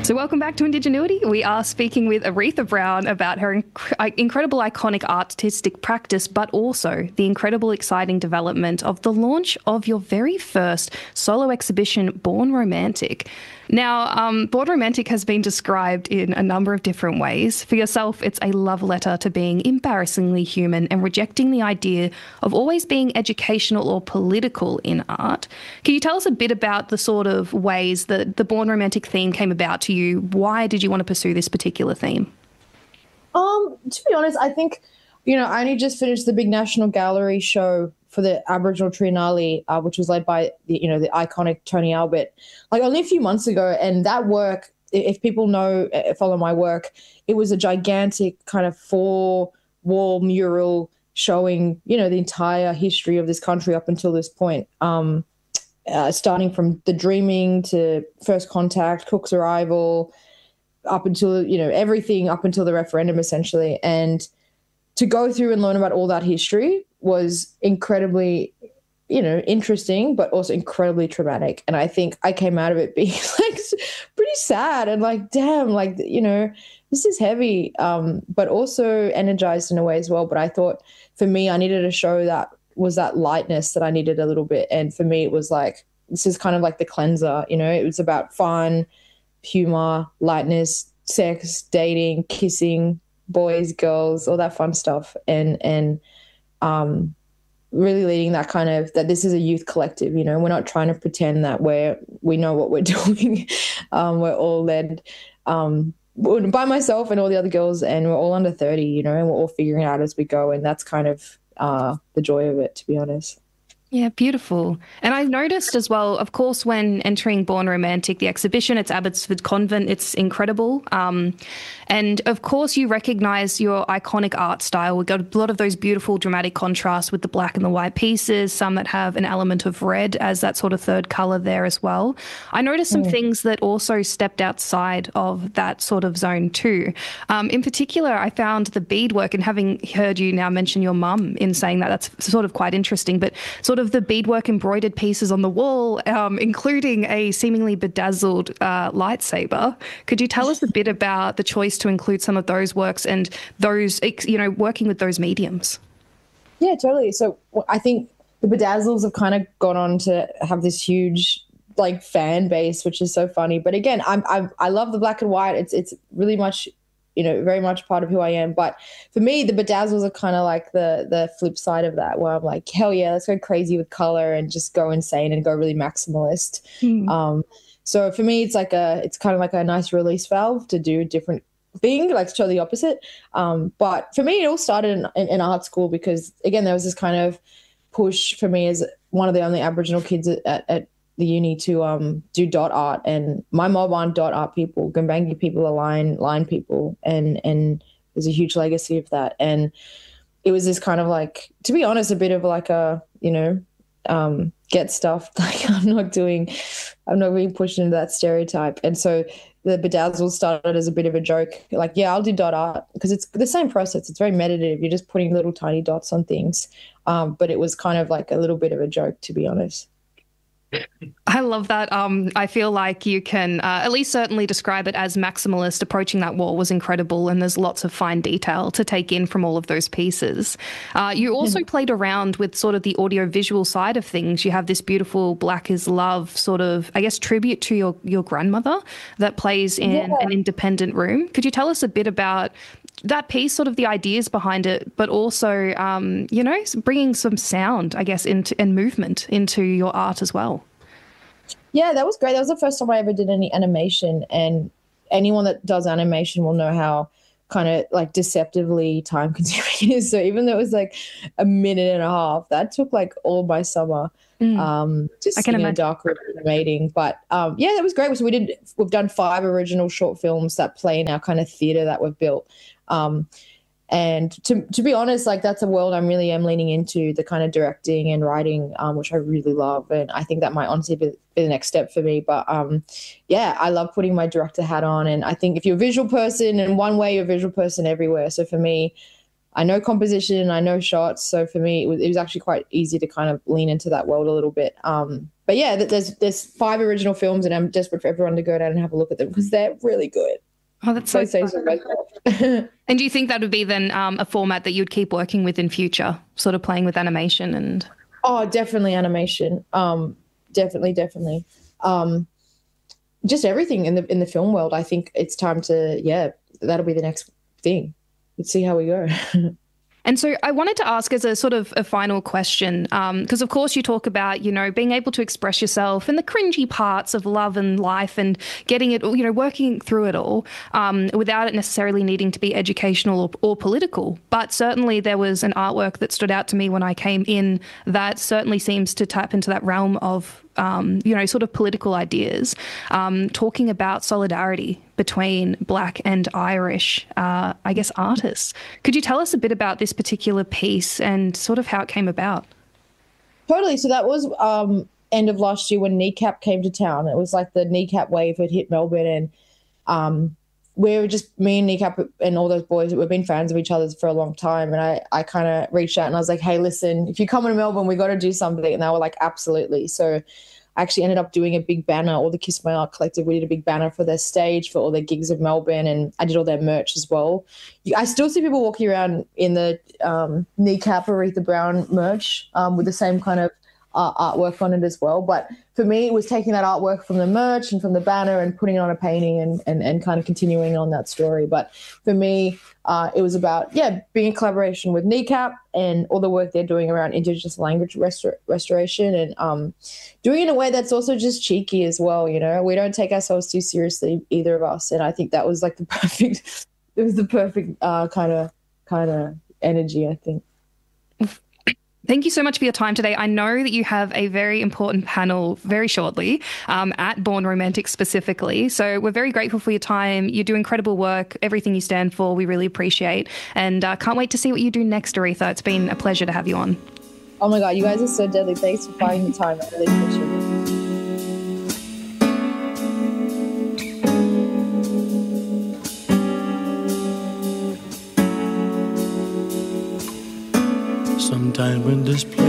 So, welcome back to Indigenuity. We are speaking with Aretha Brown about her incredible, iconic artistic practice, but also the incredible, exciting development of the launch of your very first solo exhibition, Born Romantic. Now, Born Romantic has been described in a number of different ways. For yourself, it's a love letter to being embarrassingly human and rejecting the idea of always being educational or political in art. Can you tell us a bit about the sort of ways that the Born Romantic theme came about to you? Why did you want to pursue this particular theme? To be honest, I think, I only just finished the big National Gallery show for the Aboriginal Triennale, which was led by the iconic Tony Albert, like only a few months ago. And that work, if people follow my work, it was a gigantic kind of 4-wall mural showing, the entire history of this country up until this point. Starting from the Dreaming to First Contact, Cook's Arrival, up until, everything up until the referendum, essentially. And to go through and learn about all that history was incredibly, interesting, but also incredibly traumatic. And I think I came out of it being like pretty sad and like, damn, like, this is heavy, but also energized in a way as well. But I thought for me, I needed a show that was that lightness that I needed a little bit. And for me, it was like, this is kind of like the cleanser, it was about fun, humor, lightness, sex, dating, kissing, boys, girls, all that fun stuff. And really leading that kind of, that this is a youth collective, we're not trying to pretend that we know what we're doing. We're all led by myself and all the other girls, and we're all under 30, and we're all figuring it out as we go. And that's kind of the joy of it, to be honest. Yeah, beautiful. And I noticed as well, of course, when entering Born Romantic, the exhibition, it's Abbotsford Convent, it's incredible. And of course, you recognise your iconic art style. We've got a lot of those beautiful dramatic contrasts with the black and the white pieces, some that have an element of red as that sort of third colour there as well. I noticed some things that also stepped outside of that sort of zone too. In particular, I found the beadwork, and having heard you now mention your mum in saying that, that's sort of quite interesting, but sort of the beadwork embroidered pieces on the wall, including a seemingly bedazzled lightsaber. Could you tell us a bit about the choice to include some of those works and those, working with those mediums? Yeah, totally. So I think the bedazzles have kind of gone on to have this huge like fan base, which is so funny. But again, I love the black and white. It's really much, very much part of who I am. But for me, the bedazzles are kind of like the flip side of that, where I'm like, hell yeah, let's go crazy with color and just go insane and go really maximalist. So for me, it's kind of like a nice release valve to do a different thing, like totally opposite. But for me, it all started in art school because, again, there was this kind of push for me as one of the only Aboriginal kids at the uni to do dot art, and my mob aren't dot art people. Gumbaynggirr people are line people, and there's a huge legacy of that. And it was this kind of like, to be honest, a bit of like a get stuffed. Like I'm not being pushed into that stereotype. And so the bedazzle started as a bit of a joke. Like, yeah, I'll do dot art because it's the same process. It's very meditative. You're just putting little tiny dots on things. But it was kind of like a little bit of a joke, to be honest. I love that. I feel like you can at least certainly describe it as maximalist. Approaching that wall was incredible, and there's lots of fine detail to take in from all of those pieces. You also played around with sort of the audiovisual side of things. You have this beautiful Black is Love sort of, I guess, tribute to your grandmother that plays in an independent room. Could you tell us a bit about that piece, sort of the ideas behind it, but also, bringing some sound, I guess, and movement into your art as well? Yeah, that was great. That was the first time I ever did any animation, and anyone that does animation will know how kind of like deceptively time consuming it is. So even though it was like a minute and a half, that took like all my summer. Just sitting in a dark room animating. But yeah, that was great. So we've done 5 original short films that play in our kind of theatre that we've built. And to be honest, like that's a world I really am leaning into, the kind of directing and writing, which I really love. And I think that might honestly be the next step for me. But yeah, I love putting my director hat on. And I think if you're a visual person in one way, you're a visual person everywhere. So for me, I know composition, I know shots. So for me, it was actually quite easy to kind of lean into that world a little bit. But yeah, there's 5 original films, and I'm desperate for everyone to go down and have a look at them because they're really good. Oh, that's so fun. And do you think that would be then a format that you'd keep working with in future, sort of playing with animation and? Oh, definitely animation. Definitely. Just everything in the film world. I think it's time to, that'll be the next thing. Let's see how we go. And so I wanted to ask as a sort of a final question, because of course you talk about, being able to express yourself and the cringy parts of love and life and getting it, working through it all without it necessarily needing to be educational or political. But certainly there was an artwork that stood out to me when I came in that certainly seems to tap into that realm of sort of political ideas, talking about solidarity between Black and Irish, artists. Could you tell us a bit about this particular piece and sort of how it came about? Totally. So that was end of last year when Kneecap came to town. It was like the Kneecap wave had hit Melbourne, and we were just, me and Kneecap and all those boys, we've been fans of each other for a long time. And I kind of reached out and I was like, hey, listen, if you come to Melbourne, we got to do something. And they were like, absolutely. So I actually ended up doing a big banner, all the Kiss My Art Collective. We did a big banner for their stage, for all their gigs of Melbourne, and I did all their merch as well. I still see people walking around in the Kneecap Aretha Brown merch with the same kind of artwork on it as well. But for me, it was taking that artwork from the merch and from the banner and putting it on a painting and kind of continuing on that story. But for me, it was about, being in collaboration with Kneecap and all the work they're doing around Indigenous language restoration and doing it in a way that's also just cheeky as well. We don't take ourselves too seriously, either of us. And I think that was like the perfect kind of energy, I think. Thank you so much for your time today. I know that you have a very important panel very shortly at Born Romantic specifically. So we're very grateful for your time. You do incredible work, everything you stand for, we really appreciate. And can't wait to see what you do next, Aretha. It's been a pleasure to have you on. Oh my God, you guys are so deadly. Thanks for finding the time. I really appreciate it. Sometimes when this place